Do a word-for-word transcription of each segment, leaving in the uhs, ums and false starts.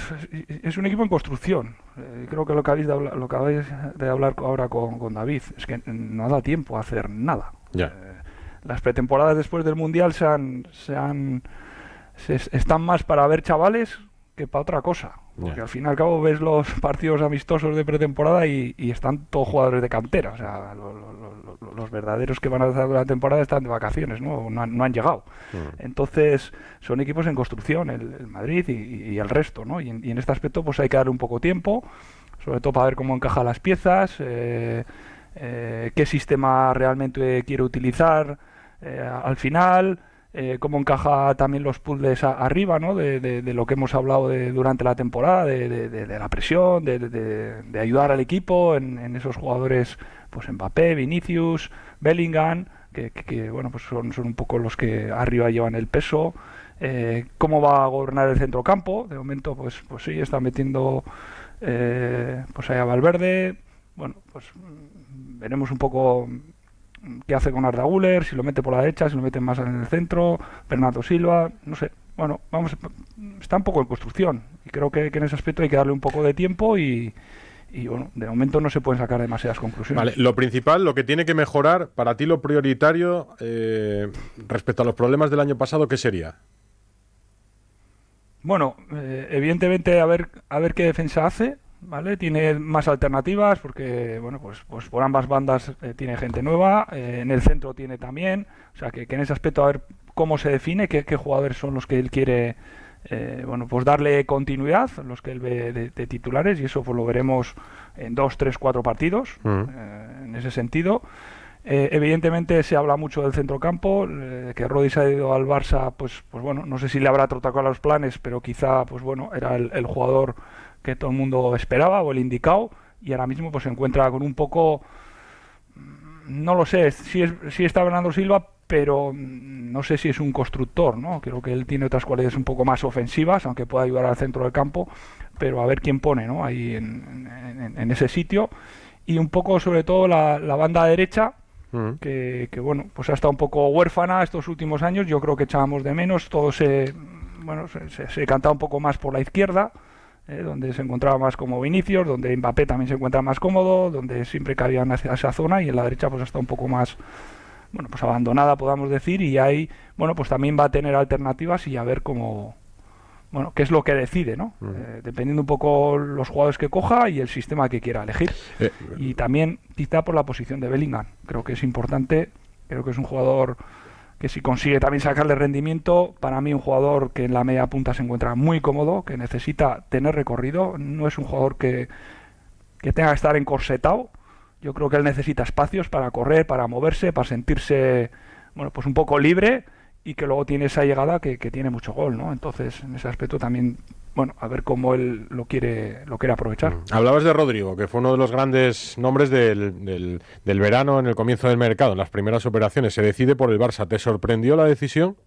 es un equipo en construcción. Eh, creo que lo que habéis de hablar, lo que habéis de hablar ahora con, con David es que no da tiempo a hacer nada. Ya. Eh, las pretemporadas después del Mundial se han, se han se, están más para ver chavales que para otra cosa. Porque Ya. al fin y al cabo ves los partidos amistosos de pretemporada y, y están todos jugadores de cantera. O sea, lo, lo, lo, los verdaderos que van a hacer la temporada están de vacaciones, ¿no? No han, no han llegado. Mm. Entonces, son equipos en construcción, el, el Madrid y, y el resto, ¿no? Y en, y en este aspecto, pues hay que darle un poco tiempo, sobre todo para ver cómo encajan las piezas, eh, eh, qué sistema realmente quiere utilizar eh, al final. Eh, cómo encaja también los puzzles a, arriba, ¿no? De, de, de lo que hemos hablado de, durante la temporada, de, de, de, de la presión, de, de, de ayudar al equipo en, en esos jugadores, pues Mbappé, Vinicius, Bellingham, que, que, que bueno, pues son, son un poco los que arriba llevan el peso. Eh, cómo va a gobernar el centrocampo. De momento, pues, pues sí, está metiendo eh, pues ahí a Valverde. Bueno, pues veremos un poco qué hace con Arda Güler, si lo mete por la derecha, si lo mete más en el centro, Bernardo Silva, no sé. Bueno, vamos, está un poco en construcción y creo que, que en ese aspecto hay que darle un poco de tiempo y, y bueno, de momento no se pueden sacar demasiadas conclusiones. Vale, lo principal, lo que tiene que mejorar, para ti lo prioritario eh, respecto a los problemas del año pasado, ¿qué sería? Bueno, eh, evidentemente a ver, a ver qué defensa hace. ¿Vale? Tiene más alternativas porque, bueno, pues, pues por ambas bandas eh, tiene gente nueva, eh, en el centro tiene también, o sea que, que en ese aspecto a ver cómo se define, qué, qué jugadores son los que él quiere, eh, bueno, pues darle continuidad, los que él ve de, de titulares, y eso pues lo veremos en dos, tres, cuatro partidos, Mm. eh, en ese sentido. Eh, evidentemente se habla mucho del centrocampo, eh, que Rodri se ha ido al Barça, pues, pues bueno, no sé si le habrá tocado a los planes, pero quizá, pues bueno, era el, el jugador que todo el mundo esperaba o el indicado, y ahora mismo pues se encuentra con un poco, no lo sé, si, es, si está Bernardo Silva, pero no sé si es un constructor, ¿no? Creo que él tiene otras cualidades un poco más ofensivas, aunque pueda ayudar al centro del campo, pero a ver quién pone, ¿no? Ahí en, en, en ese sitio, y un poco sobre todo la, la banda derecha, Mm. que, que bueno, pues ha estado un poco huérfana estos últimos años. Yo creo que echábamos de menos, todo se, bueno, se, se, se cantaba un poco más por la izquierda, eh, donde se encontraba más como Vinicius, donde Mbappé también se encuentra más cómodo, donde siempre cabían hacia esa zona, y en la derecha pues está un poco más, bueno, pues abandonada, podamos decir, y ahí, bueno, pues también va a tener alternativas y a ver cómo, bueno, qué es lo que decide, ¿no? Mm. Eh, dependiendo un poco los jugadores que coja y el sistema que quiera elegir. Eh, Y también quizá por la posición de Bellingham. Creo que es importante, creo que es un jugador que si consigue también sacarle rendimiento, para mí un jugador que en la media punta se encuentra muy cómodo, que necesita tener recorrido, no es un jugador que, que tenga que estar encorsetado. Yo creo que él necesita espacios para correr, para moverse, para sentirse, bueno, pues un poco libre, y que luego tiene esa llegada que, que tiene mucho gol, ¿no? Entonces, en ese aspecto también, bueno, a ver cómo él lo quiere lo quiere aprovechar. Hablabas de Rodrigo, que fue uno de los grandes nombres del, del, del verano en el comienzo del mercado, en las primeras operaciones. Se decide por el Barça. ¿Te sorprendió la decisión?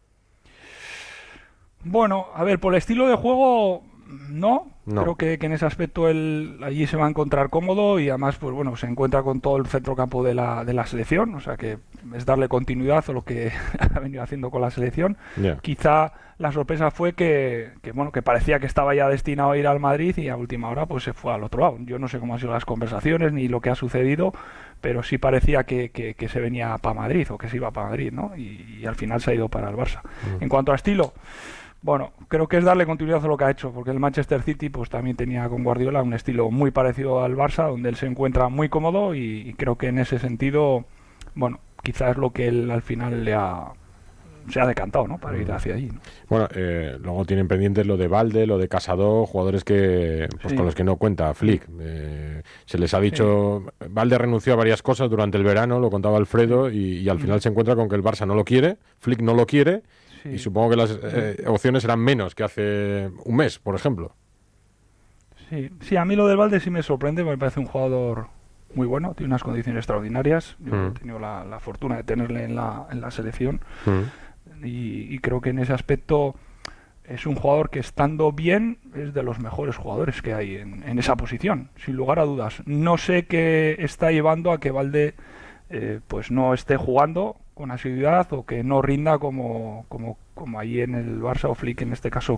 Bueno, a ver, por el estilo de juego, no. No. Creo que, que en ese aspecto él allí se va a encontrar cómodo, y además, pues bueno, se encuentra con todo el centrocampo de la, de la selección, o sea que es darle continuidad a lo que ha venido haciendo con la selección. Yeah. Quizá la sorpresa fue que, que, bueno, que parecía que estaba ya destinado a ir al Madrid y a última hora pues se fue al otro lado. Yo no sé cómo han sido las conversaciones ni lo que ha sucedido, pero sí parecía que, que, que se venía para Madrid o que se iba para Madrid, ¿no? Y, y al final se ha ido para el Barça. Mm. En cuanto a estilo, bueno, creo que es darle continuidad a lo que ha hecho, porque el Manchester City pues también tenía con Guardiola un estilo muy parecido al Barça, donde él se encuentra muy cómodo, y, y creo que en ese sentido, bueno, quizás es lo que él al final le ha se ha decantado, ¿no? Para ir hacia allí, ¿no? Bueno, eh, luego tienen pendientes lo de Valde, lo de Casado, jugadores que pues Sí. con los que no cuenta Flick. Eh, se les ha dicho, Valde renunció a varias cosas durante el verano, lo contaba Alfredo, y, y al final Mm. se encuentra con que el Barça no lo quiere, Flick no lo quiere, Sí. y supongo que las eh, opciones eran menos que hace un mes, por ejemplo. Sí, sí, a mí lo del Valde sí me sorprende, me parece un jugador muy bueno, tiene unas condiciones extraordinarias. Yo Mm. he tenido la, la fortuna de tenerle en la, en la selección, Mm. y, y creo que en ese aspecto es un jugador que, estando bien, es de los mejores jugadores que hay en, en esa posición, sin lugar a dudas. No sé qué está llevando a que Valde eh, pues no esté jugando con asiduidad, o que no rinda como, como, como ahí en el Barça, o Flick en este caso